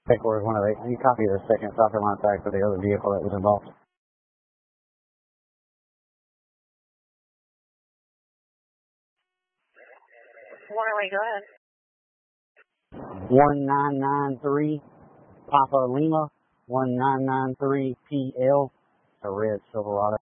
Headquarters 108. You copy the second South Carolina tag for the other vehicle that was involved. 108, go ahead. 1993 Papa Lima 1993 PL. A red Silverado.